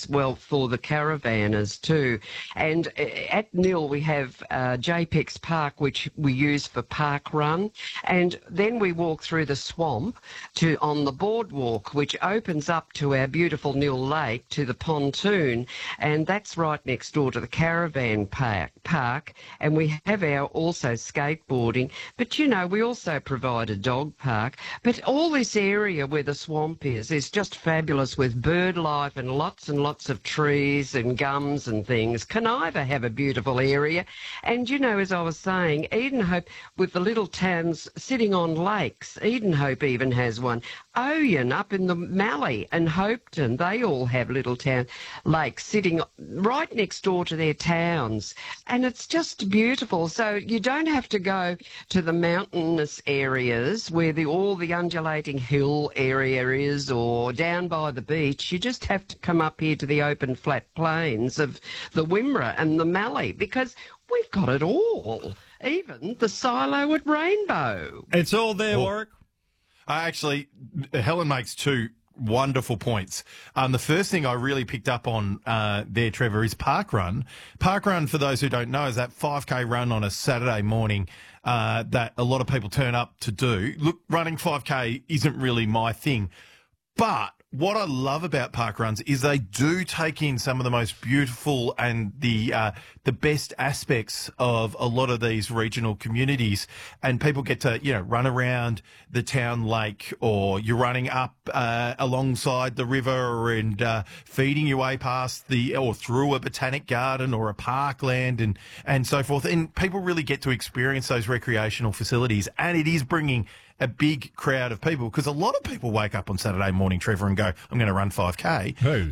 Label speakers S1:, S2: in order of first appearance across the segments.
S1: toilets, well, for the caravanners too. And at Nil we have JPEX Park, which we use for park run, and then we walk through the swamp to on the boardwalk, which opens up to our beautiful Nil Lake, to the pontoon, and that's right next door to the caravan park. And we have our also skateboarding, but you know, we also provide a dog park. But all this area where the swamp is just fabulous with bird life and lots of trees and gums and things. Coniva have a beautiful area. And you know, as I was saying, Edenhope, with the little towns sitting on lakes, Edenhope even has one. Oyen up in the Mallee and Hopeton, they all have little town lakes sitting right next door to their towns. And it's just beautiful. So you don't have to go to the mountainous areas where all the undulating hill area is, or down by the beach. You just have to come up here to the open flat plains of the Wimmera and the Mallee, because we've got it all. Even the silo at Rainbow.
S2: It's all there, Warwick.
S3: Actually, Helen makes two wonderful points. The first thing I really picked up on there, Trevor, is Park Run. Park Run, for those who don't know, is that 5K run on a Saturday morning that a lot of people turn up to do. Look, running 5K isn't really my thing, but what I love about park runs is they do take in some of the most beautiful and the best aspects of a lot of these regional communities, and people get to, you know, run around the town lake, or you're running up alongside the river and feeding your way past or through a botanic garden or a parkland and so forth. And people really get to experience those recreational facilities, and it is bringing a big crowd of people, because a lot of people wake up on Saturday morning, Trevor, and go, I'm going to run 5K.
S2: Who?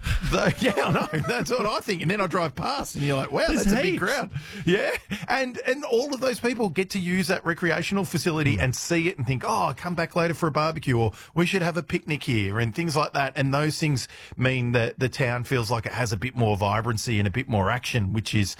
S3: Yeah, I know. That's what I think. And then I drive past and you're like, wow, that's a big crowd. Yeah. And all of those people get to use that recreational facility and see it and think, oh, I'll come back later for a barbecue, or we should have a picnic here, and things like that. And those things mean that the town feels like it has a bit more vibrancy and a bit more action, which is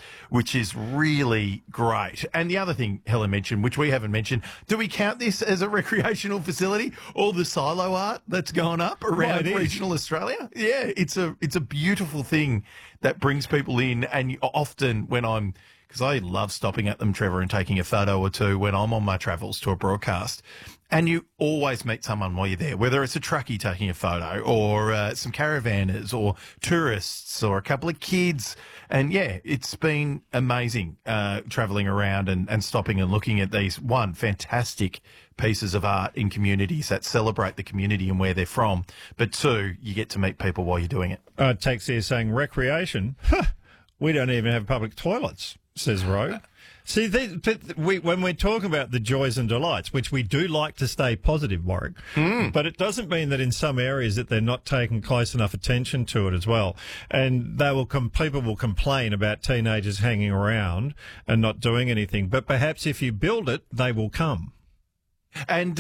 S3: really great. And the other thing Helen mentioned, which we haven't mentioned, do we count this as a recreational facility? All the silo art that's gone up around regional Australia? Yeah, it's a beautiful thing that brings people in. And often because I love stopping at them, Trevor, and taking a photo or two when I'm on my travels to a broadcast. And you always meet someone while you're there, whether it's a truckie taking a photo, or some caravanners, or tourists, or a couple of kids. And yeah, it's been amazing travelling around and stopping and looking at these, fantastic pieces of art in communities that celebrate the community and where they're from. But two, you get to meet people while you're doing it.
S2: Text here saying recreation. We don't even have public toilets, says Ro. See, when we're talking about the joys and delights, which we do like to stay positive, Warwick, but it doesn't mean that in some areas that they're not taking close enough attention to it as well. And people will complain about teenagers hanging around and not doing anything. But perhaps if you build it, they will come.
S3: And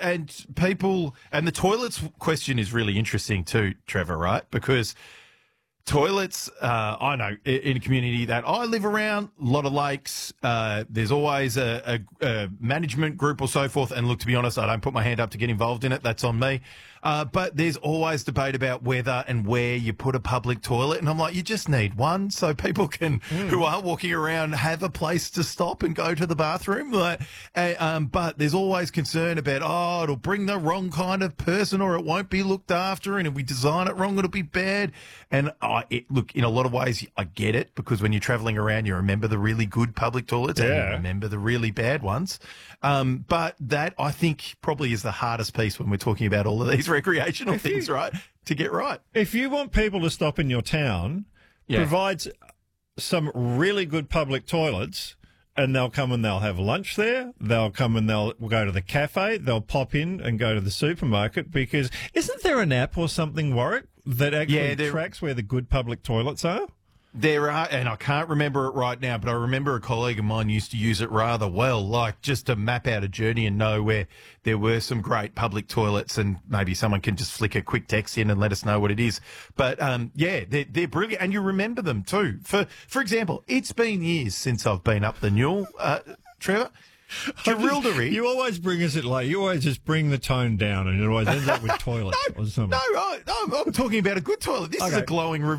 S3: people, and the toilets question is really interesting too, Trevor, right? Because toilets, I know in a community that I live around, a lot of lakes, there's always a management group or so forth. And look, to be honest, I don't put my hand up to get involved in it. That's on me. But there's always debate about whether and where you put a public toilet. And I'm like, you just need one so people can, who are walking around, have a place to stop and go to the bathroom. But there's always concern about, it'll bring the wrong kind of person, or it won't be looked after. And if we design it wrong, it'll be bad. And look, in a lot of ways, I get it, because when you're traveling around, you remember the really good public toilets and you remember the really bad ones. But that, I think, probably is the hardest piece when we're talking about all of these recreational things, right? To get right.
S2: If you want people to stop in your town, provide some really good public toilets, and they'll come and they'll have lunch there. They'll come and they'll go to the cafe. They'll pop in and go to the supermarket, because isn't there an app or something, Warwick, that actually tracks where the good public toilets are?
S3: There are, and I can't remember it right now, but I remember a colleague of mine used to use it rather well, like just to map out a journey and know where there were some great public toilets, and maybe someone can just flick a quick text in and let us know what it is. But, they're brilliant, and you remember them too. For example, it's been years since I've been up the Newell, Trevor. Jerilderie.
S2: You always bring us it late. You always just bring the tone down, and it always ends up with toilets or something.
S3: No, I'm talking about a good toilet. This is a glowing review.